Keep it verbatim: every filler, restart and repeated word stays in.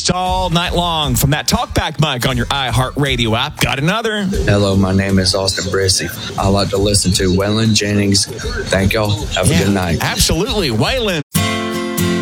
Podcast all night long from that talkback mic on your iHeartRadio app. Got another. Hello, my name is Austin Brissy. I like to listen to Waylon Jennings. Thank y'all. Have a Yeah, good night. Absolutely. Waylon.